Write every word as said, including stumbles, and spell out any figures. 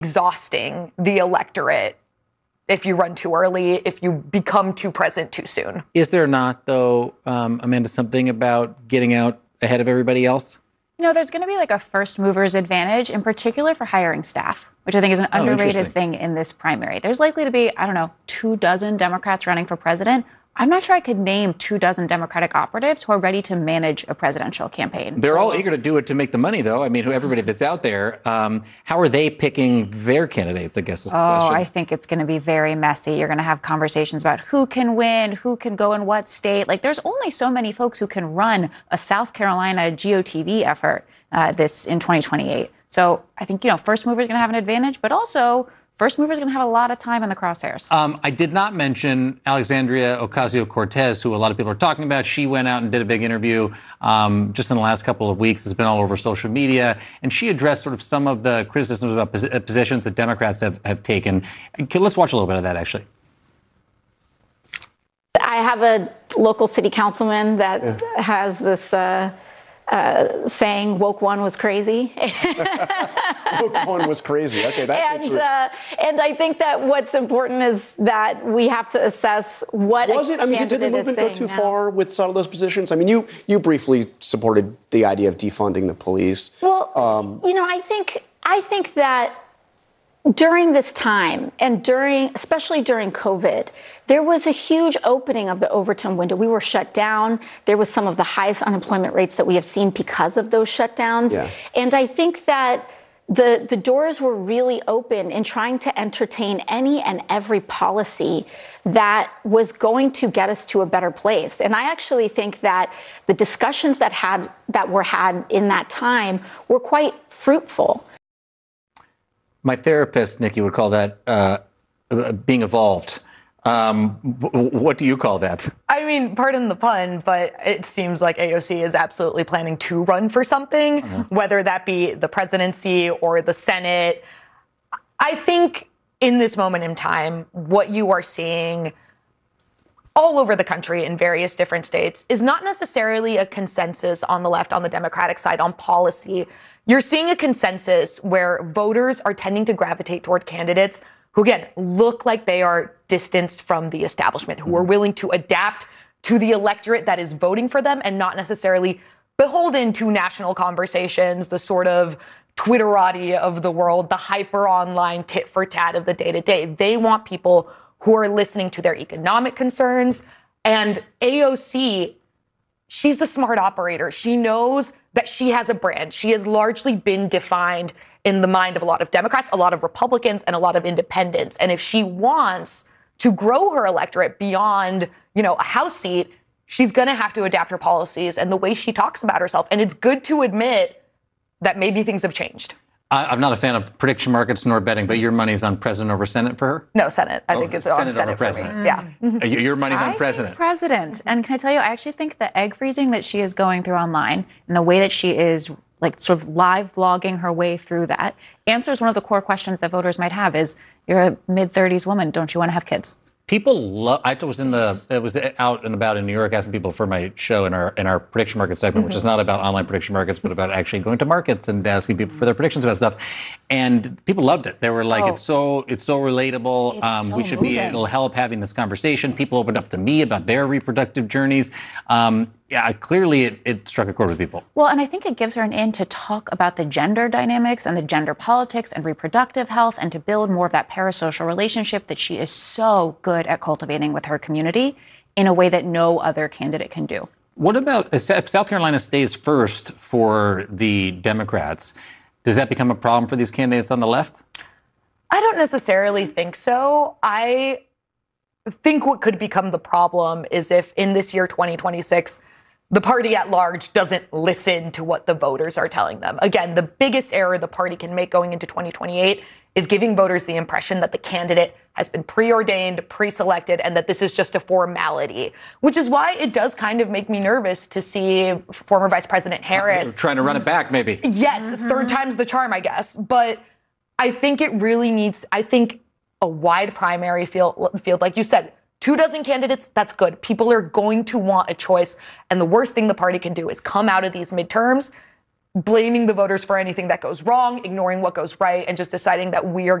exhausting the electorate if you run too early, if you become too present too soon. Is there not, though, um, Amanda, something about getting out ahead of everybody else? You know, there's going to be like a first mover's advantage, in particular for hiring staff, which I think is an Oh, underrated thing in this primary. There's likely to be, I don't know, two dozen Democrats running for president. I'm not sure I could name two dozen Democratic operatives who are ready to manage a presidential campaign. They're all eager to do it to make the money, though. I mean, who everybody that's out there, um, how are they picking their candidates, I guess is the oh, question. I think it's going to be very messy. You're going to have conversations about who can win, who can go in what state. Like, there's only so many folks who can run a South Carolina G O T V effort uh, this in twenty twenty-eight. So I think, you know, first mover is going to have an advantage, but also first mover is going to have a lot of time in the crosshairs. Um, I did not mention Alexandria Ocasio-Cortez, who a lot of people are talking about. She went out and did a big interview um, just in the last couple of weeks. It's been all over social media. And she addressed sort of some of the criticisms about pos- positions that Democrats have, have taken. Let's watch a little bit of that, actually. I have a local city councilman that yeah. has this uh, uh, saying, woke one was crazy. Woke one was crazy. Okay, that's and, actually... uh, and I think that what's important is that we have to assess what was it? I mean, did, did the movement go too now. far with some of those positions? I mean, you you briefly supported the idea of defunding the police. Well, um, you know, I think I think that during this time and during, especially during COVID, there was a huge opening of the Overton window. We were shut down. There was some of the highest unemployment rates that we have seen because of those shutdowns. Yeah. And I think that the, the doors were really open in trying to entertain any and every policy that was going to get us to a better place. And I actually think that the discussions that had that were had in that time were quite fruitful. My therapist, Nikki, would call that uh, being evolved. Um, what do you call that? I mean, pardon the pun, but it seems like A O C is absolutely planning to run for something, uh-huh. whether that be the presidency or the Senate. I think in this moment in time, what you are seeing all over the country in various different states is not necessarily a consensus on the left, on the Democratic side, on policy. You're seeing a consensus where voters are tending to gravitate toward candidates who, again, look like they are distanced from the establishment, who are willing to adapt to the electorate that is voting for them and not necessarily beholden to national conversations, the sort of Twitterati of the world, the hyper online tit for tat of the day to day. They want people who are listening to their economic concerns. And A O C, she's a smart operator. She knows that she has a brand. She has largely been defined in the mind of a lot of Democrats, a lot of Republicans, and a lot of independents. And if she wants to grow her electorate beyond, you know, a House seat, she's going to have to adapt her policies and the way she talks about herself. And it's good to admit that maybe things have changed. I, I'm not a fan of prediction markets nor betting, but your money's on president over Senate for her? No, Senate. I oh, think it's Senate on Senate over for president. me. Yeah. Your money's on I president. Think president. And can I tell you, I actually think the egg freezing that she is going through online and the way that she is like sort of live vlogging her way through that answers one of the core questions that voters might have is, you're a mid thirties woman. Don't you want to have kids? People love. I was in the. It was out and about in New York asking people for my show in our in our prediction market segment, mm-hmm. which is not about online prediction markets, but about actually going to markets and asking people for their predictions about stuff. And people loved it. They were like, oh. "It's so it's so relatable. It's um, so we should moving. be. It'll help having this conversation." People opened up to me about their reproductive journeys. Um, yeah, clearly it, it struck a chord with people. Well, and I think it gives her an in to talk about the gender dynamics and the gender politics and reproductive health and to build more of that parasocial relationship that she is so good at cultivating with her community in a way that no other candidate can do. What about if South Carolina stays first for the Democrats? Does that become a problem for these candidates on the left? I don't necessarily think so. I think what could become the problem is if in this year, twenty twenty-six, the party at large doesn't listen to what the voters are telling them. Again, the biggest error the party can make going into twenty twenty-eight is giving voters the impression that the candidate has been preordained, pre-selected, and that this is just a formality, which is why it does kind of make me nervous to see former Vice President Harris. Uh, trying to run it back, maybe. Yes, Mm-hmm. third time's the charm, I guess. But I think it really needs, I think a wide primary field, field like you said, two dozen candidates, that's good. People are going to want a choice. And the worst thing the party can do is come out of these midterms blaming the voters for anything that goes wrong, ignoring what goes right, and just deciding that we are